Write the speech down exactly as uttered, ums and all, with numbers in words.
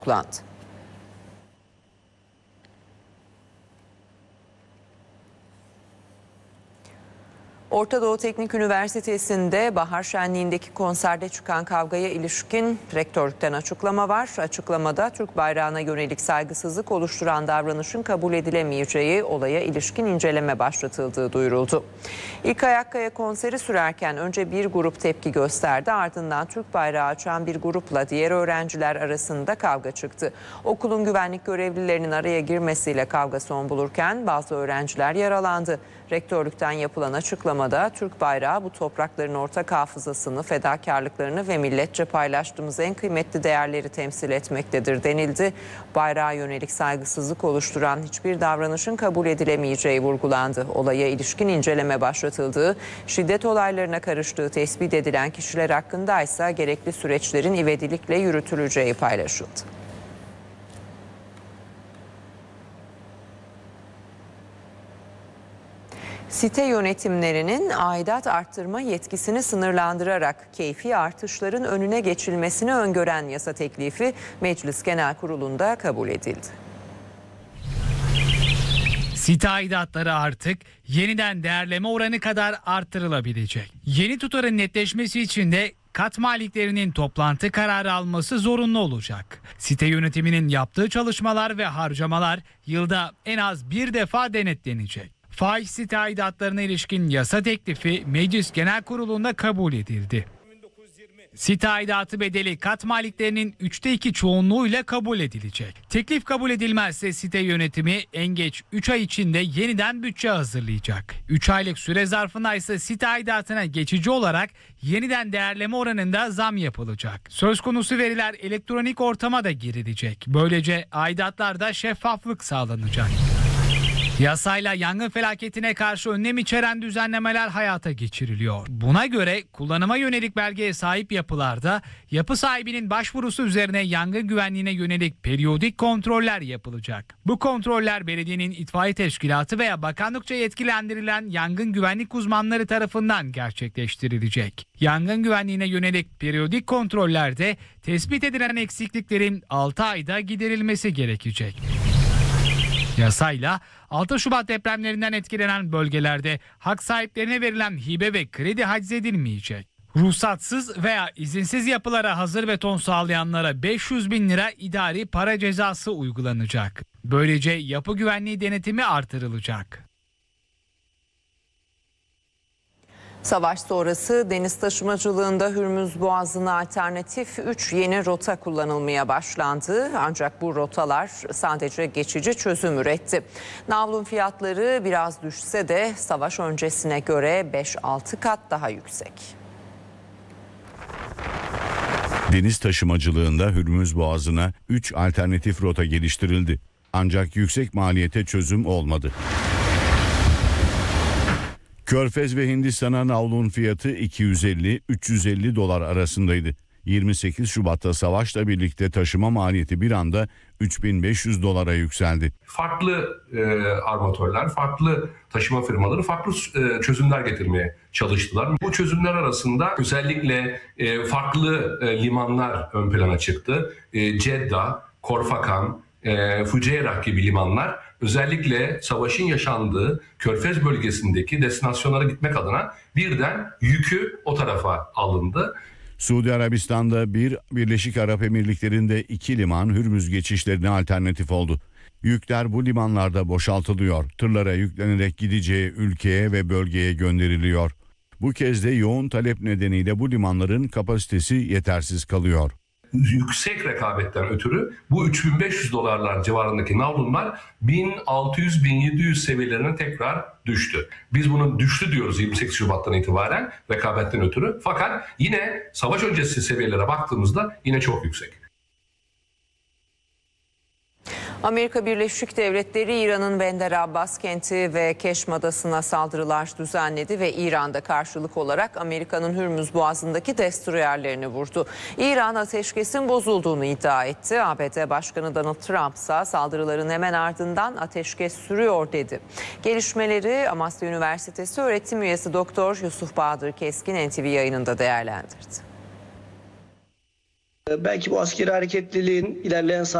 kullandı. Orta Doğu Teknik Üniversitesi'nde bahar şenliğindeki konserde çıkan kavgaya ilişkin rektörlükten açıklama var. Açıklamada Türk bayrağına yönelik saygısızlık oluşturan davranışın kabul edilemeyeceği, olaya ilişkin inceleme başlatıldığı duyuruldu. İlk Ayakkaya konseri sürerken önce bir grup tepki gösterdi, ardından Türk bayrağı açan bir grupla diğer öğrenciler arasında kavga çıktı. Okulun güvenlik görevlilerinin araya girmesiyle kavga son bulurken bazı öğrenciler yaralandı. Rektörlükten yapılan açıklamada Türk bayrağı bu toprakların ortak hafızasını, fedakarlıklarını ve milletçe paylaştığımız en kıymetli değerleri temsil etmektedir denildi. Bayrağa yönelik saygısızlık oluşturan hiçbir davranışın kabul edilemeyeceği vurgulandı. Olaya ilişkin inceleme başlatıldığı, şiddet olaylarına karıştığı tespit edilen kişiler hakkında ise gerekli süreçlerin ivedilikle yürütüleceği paylaşıldı. Site yönetimlerinin aidat arttırma yetkisini sınırlandırarak keyfi artışların önüne geçilmesini öngören yasa teklifi Meclis Genel Kurulu'nda kabul edildi. Site aidatları artık yeniden değerleme oranı kadar arttırılabilecek. Yeni tutarın netleşmesi için de kat maliklerinin toplantı kararı alması zorunlu olacak. Site yönetiminin yaptığı çalışmalar ve harcamalar yılda en az bir defa denetlenecek. Fahiş site aidatlarına ilişkin yasa teklifi Meclis Genel Kurulu'nda kabul edildi. Site aidatı bedeli kat maliklerinin üçte iki çoğunluğuyla kabul edilecek. Teklif kabul edilmezse site yönetimi en geç üç ay içinde yeniden bütçe hazırlayacak. üç aylık süre zarfında ise site aidatına geçici olarak yeniden değerleme oranında zam yapılacak. Söz konusu veriler elektronik ortama da girilecek. Böylece aidatlarda şeffaflık sağlanacak. Yasayla yangın felaketine karşı önlem içeren düzenlemeler hayata geçiriliyor. Buna göre kullanıma yönelik belgeye sahip yapılarda yapı sahibinin başvurusu üzerine yangın güvenliğine yönelik periyodik kontroller yapılacak. Bu kontroller belediyenin itfaiye teşkilatı veya bakanlıkça yetkilendirilen yangın güvenlik uzmanları tarafından gerçekleştirilecek. Yangın güvenliğine yönelik periyodik kontrollerde tespit edilen eksikliklerin altı ayda giderilmesi gerekecek. Yasayla altı Şubat depremlerinden etkilenen bölgelerde hak sahiplerine verilen hibe ve kredi haczedilmeyecek. Ruhsatsız veya izinsiz yapılara hazır beton sağlayanlara beş yüz bin lira idari para cezası uygulanacak. Böylece yapı güvenliği denetimi artırılacak. Savaş sonrası deniz taşımacılığında Hürmüz Boğazı'na alternatif üç yeni rota kullanılmaya başlandı. Ancak bu rotalar sadece geçici çözüm üretti. Navlun fiyatları biraz düşse de savaş öncesine göre beş altı kat daha yüksek. Deniz taşımacılığında Hürmüz Boğazı'na üç alternatif rota geliştirildi. Ancak yüksek maliyete çözüm olmadı. Körfez ve Hindistan'a navlun fiyatı iki yüz elli üç yüz elli dolar arasındaydı. yirmi sekiz Şubat'ta savaşla birlikte taşıma maliyeti bir anda üç bin beş yüz dolara yükseldi. Farklı e, armatörler, farklı taşıma firmaları farklı e, çözümler getirmeye çalıştılar. Bu çözümler arasında özellikle e, farklı e, limanlar ön plana çıktı. E, Ceddah, Korfakan, e, Fujairah gibi limanlar özellikle savaşın yaşandığı Körfez bölgesindeki destinasyonlara gitmek adına birden yükü o tarafa alındı. Suudi Arabistan'da bir, Birleşik Arap Emirlikleri'nde iki liman Hürmüz geçişlerine alternatif oldu. Yükler bu limanlarda boşaltılıyor, tırlara yüklenerek gideceği ülkeye ve bölgeye gönderiliyor. Bu kez de yoğun talep nedeniyle bu limanların kapasitesi yetersiz kalıyor. Yüksek rekabetten ötürü bu üç bin beş yüz dolarlar civarındaki navlunlar bin altı yüz bin yedi yüz seviyelerine tekrar düştü. Biz bunun düştü diyoruz yirmi sekiz Şubat'tan itibaren rekabetten ötürü. Fakat yine savaş öncesi seviyelere baktığımızda yine çok yüksek. Amerika Birleşik Devletleri İran'ın Bender Abbas kenti ve Keşm Adası'na saldırılar düzenledi ve İran'da karşılık olarak Amerika'nın Hürmüz Boğazı'ndaki destroyerlerini vurdu. İran ateşkesin bozulduğunu iddia etti. A B D Başkanı Donald Trump ise saldırıların hemen ardından ateşkes sürüyor dedi. Gelişmeleri Amasya Üniversitesi öğretim üyesi Doktor Yusuf Bahadır Keskin N T V yayınında değerlendirdi. Belki bu askeri hareketliliğin ilerleyen